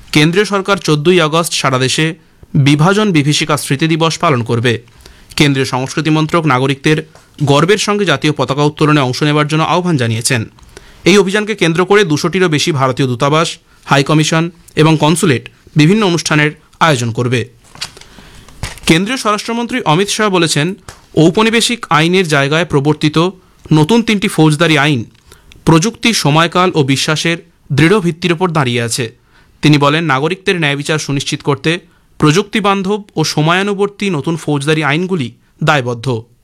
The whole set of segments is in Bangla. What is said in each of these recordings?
কেন্দ্রীয় সরকার 14ই আগস্ট সারা দেশে বিভাজন বিভীষিকা স্মৃতি দিবস পালন করবে। কেন্দ্রীয় সংস্কৃতি মন্ত্রক নাগরিকদের গর্বের সঙ্গে জাতীয় পতাকা উত্তোলনে অংশ নেবার জন্য আহ্বান জানিয়েছেন। এই অভিযানকে কেন্দ্র করে 200টিরও বেশি ভারতীয় দূতাবাস, হাইকমিশন এবং কনসুলেট বিভিন্ন অনুষ্ঠানের আয়োজন করবে। কেন্দ্রীয় স্বরাষ্ট্রমন্ত্রী অমিত শাহ বলেছেন, ঔপনিবেশিক আইনের জায়গায় প্রবর্তিত নতুন 3টি ফৌজদারি আইন প্রযুক্তি, সময়কাল ও বিশ্বাসের দৃঢ় ভিত্তির ওপর দাঁড়িয়ে আছে। তিনি বলেন, নাগরিকদের ন্যায় বিচার সুনিশ্চিত করতে প্রযুক্তিবান্ধব ও সময়ানুবর্তী নতুন ফৌজদারি আইনগুলি দায়বদ্ধ।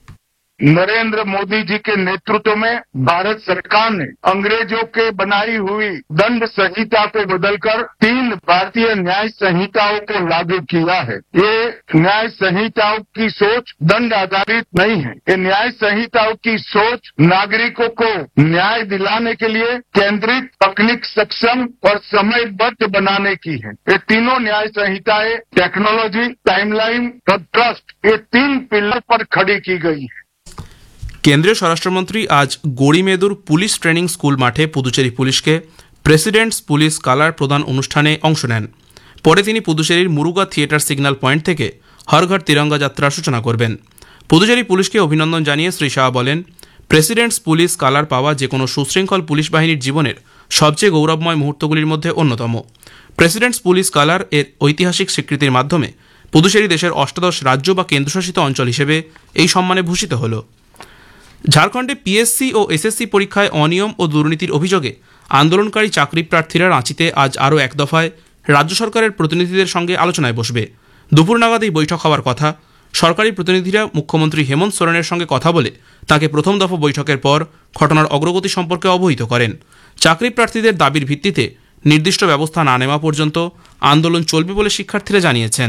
नरेंद्र मोदी जी के नेतृत्व में भारत सरकार ने अंग्रेजों के बनाई हुई दंड संहिता को बदलकर 3 भारतीय न्याय संहिताओं को लागू किया है। ये न्याय संहिताओं की सोच दंड आधारित नहीं है। ये न्याय संहिताओं की सोच नागरिकों को न्याय दिलाने के लिए केंद्रित, तकनीक सक्षम और समयबद्ध बनाने की है। ये तीनों न्याय संहिताएं टेक्नोलॉजी, टाइमलाइन और ट्रस्ट, ये 3 पिलर पर खड़ी की गई है। কেন্দ্রীয় স্বরাষ্ট্রমন্ত্রী আজ গড়িমেদুর পুলিশ ট্রেনিং স্কুল মাঠে পুদুচেরি পুলিশকে প্রেসিডেন্টস পুলিশ কালার প্রদান অনুষ্ঠানে অংশ নেন। পরে তিনি পুদুচেরির মুরুগা থিয়েটার সিগন্যাল পয়েন্ট থেকে হর ঘর তিরঙ্গা যাত্রার সূচনা করবেন। পুদুচেরি পুলিশকে অভিনন্দন জানিয়ে শ্রী শাহ বলেন, প্রেসিডেন্টস পুলিশ কালার পাওয়া যে কোনো সুশৃঙ্খল পুলিশ বাহিনীর জীবনের সবচেয়ে গৌরবময় মুহূর্তগুলির মধ্যে অন্যতম। প্রেসিডেন্টস পুলিশ কালার এর ঐতিহাসিক স্বীকৃতির মাধ্যমে পুদুচেরি দেশের 18 রাজ্য বা কেন্দ্রশাসিত অঞ্চল হিসেবে এই সম্মানে ভূষিত হল। ঝাড়খণ্ডে পিএসসি ও এসএসসি পরীক্ষায় অনিয়ম ও দুর্নীতির অভিযোগে আন্দোলনকারী চাকরি প্রার্থীরা রাঁচিতে আজ আরও এক দফায় রাজ্য সরকারের প্রতিনিধিদের সঙ্গে আলোচনায় বসবে। দুপুর নাগাদ এই বৈঠক হওয়ার কথা। সরকারি প্রতিনিধিরা মুখ্যমন্ত্রী হেমন্ত সোরেনের সঙ্গে কথা বলে তাকে প্রথম দফা বৈঠকের পর ঘটনার অগ্রগতি সম্পর্কে অবহিত করেন। চাকরি প্রার্থীদের দাবির ভিত্তিতে নির্দিষ্ট ব্যবস্থা না নেওয়া পর্যন্ত আন্দোলন চলবে বলে শিক্ষার্থীরা জানিয়েছেন।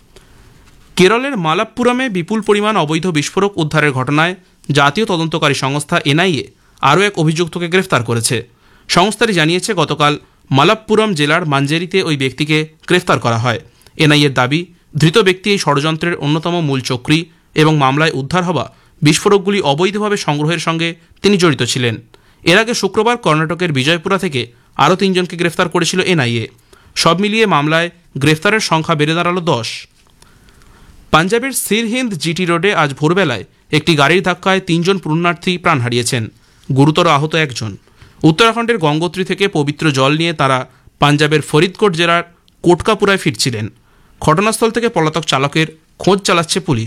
কেরলের মালাপ্পুরমে বিপুল পরিমাণ অবৈধ বিস্ফোরক উদ্ধারের ঘটনায় জাতীয় তদন্তকারী সংস্থা এনআইএ আরও এক অভিযুক্তকে গ্রেফতার করেছে। সংস্থাটি জানিয়েছে, গতকাল মালাপ্পুরম জেলার মাঞ্জেরিতে ওই ব্যক্তিকে গ্রেফতার করা হয়। এনআইএর দাবি, ধৃত ব্যক্তি এই ষড়যন্ত্রের অন্যতম মূল চক্রী এবং মামলায় উদ্ধার হওয়া বিস্ফোরকগুলি অবৈধভাবে সংগ্রহের সঙ্গে তিনি জড়িত ছিলেন। এর আগে শুক্রবার কর্ণাটকের বিজয়পুরা থেকে আরও 3 জনকে গ্রেফতার করেছিল এনআইএ। সব মিলিয়ে মামলায় গ্রেফতারের সংখ্যা বেড়ে দাঁড়ালো 10। পাঞ্জাবের সিরহিন্দ জিটি রোডে আজ ভোরবেলায় একটি গাড়ির ধাক্কায় 3 জন পুণ্যার্থী প্রাণ হারিয়েছেন, গুরুতর আহত 1 জন। উত্তরাখণ্ডের গঙ্গোত্রী থেকে পবিত্র জল নিয়ে তারা পাঞ্জাবের ফরিদকোট জেলার কোটকাপুরায় ফিরছিলেন। ঘটনাস্থল থেকে পলাতক চালকের খোঁজ চালাচ্ছে পুলিশ।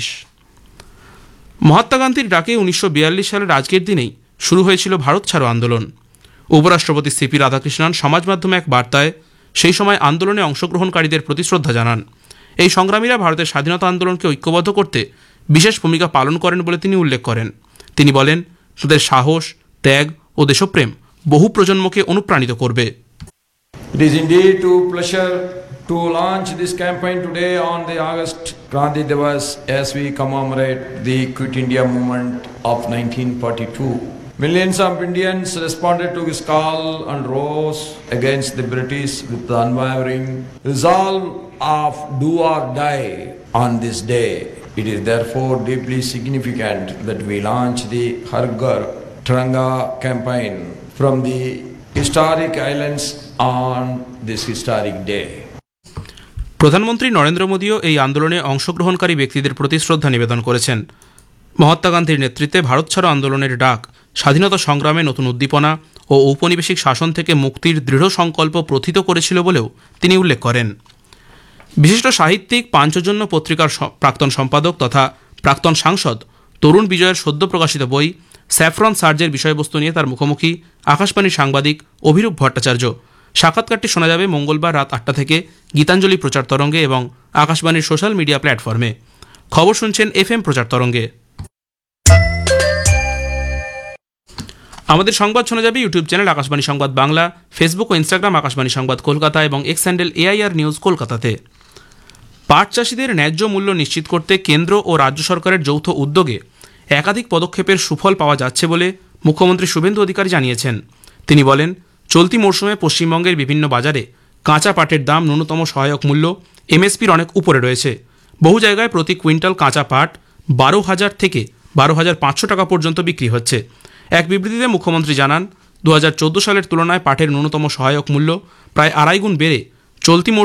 মহাত্মা গান্ধীর ডাকে 1942 সালের আজকের দিনেই শুরু হয়েছিল ভারত ছাড়ো আন্দোলন। উপরাষ্ট্রপতি সিপি রাধাকৃষ্ণন সমাজ মাধ্যমে এক বার্তায় সেই সময় আন্দোলনে অংশগ্রহণকারীদের প্রতি শ্রদ্ধা জানান। এই সংগ্রামীরা ভারতের স্বাধীনতা আন্দোলনকে ঐক্যবদ্ধ করতে বিশেষ ভূমিকা পালন করেন বলে তিনি উল্লেখ করেন। তিনি বলেন, তাদের সাহস, ত্যাগ ও দেশপ্রেম বহু প্রজন্মকে অনুপ্রাণিত করবে। It is indeed a pleasure to launch this campaign today on the August Gandhi Divas as we commemorate the Quit India movement of 1942. Millions of Indians responded to this call and rose against the British with the unwavering resolve of do or die on this day. It is therefore deeply significant that we launch the Har Ghar Tiranga campaign from the historic islands on this historic day. প্রধানমন্ত্রী নরেন্দ্র মোদীও এই আন্দোলনে অংশগ্রহণকারী ব্যক্তিদের প্রতি শ্রদ্ধা নিবেদন করেছেন। মহাত্মা গান্ধীর নেতৃত্বে ভারত ছাড়ো আন্দোলনের ডাক স্বাধীনতা সংগ্রামে নতুন উদ্দীপনা ও ঔপনিবেশিক শাসন থেকে মুক্তির দৃঢ় সংকল্প প্রথিত করেছিল বলেও তিনি উল্লেখ করেন। বিশিষ্ট সাহিত্যিক, পাঞ্চজন্য পত্রিকার প্রাক্তন সম্পাদক তথা প্রাক্তন সাংসদ তরুণ বিজয়ের সদ্য প্রকাশিত বই স্যাফরন সার্জের বিষয়বস্তু নিয়ে তার মুখোমুখি আকাশবাণীর সাংবাদিক অভিরূপ ভট্টাচার্য। সাক্ষাৎকারটি শোনা যাবে মঙ্গলবার রাত 8টা থেকে গীতাঞ্জলি প্রচার তরঙ্গে এবং আকাশবাণীর সোশ্যাল মিডিয়া প্ল্যাটফর্মে। খবর শুনছেন এফএম প্রচার তরঙ্গে। আমাদের সংবাদ শোনা যাবে ইউটিউব চ্যানেল আকাশবাণী সংবাদ বাংলা, ফেসবুক ও ইনস্টাগ্রাম আকাশবাণী সংবাদ কলকাতা এবং এক্স হ্যান্ডেল এআইআর নিউজ কলকাতাতে। পাট চাষিদের ন্যায্য মূল্য নিশ্চিত করতে কেন্দ্র ও রাজ্য সরকারের যৌথ উদ্যোগে একাধিক পদক্ষেপের সুফল পাওয়া যাচ্ছে বলে মুখ্যমন্ত্রী শুভেন্দু অধিকারী জানিয়েছেন। তিনি বলেন, চলতি মরশুমে পশ্চিমবঙ্গের বিভিন্ন বাজারে কাঁচা পাটের দাম ন্যূনতম সহায়ক মূল্য এমএসপির অনেক উপরে রয়েছে। বহু জায়গায় প্রতি কুইন্টাল কাঁচা পাট 12,000 থেকে 12,500 টাকা পর্যন্ত বিক্রি হচ্ছে। এক বিবৃতিতে মুখ্যমন্ত্রী জানান, 2014 সালের তুলনায় পাটের ন্যূনতম সহায়ক মূল্য প্রায় 2.5 গুণ বেড়ে চলতি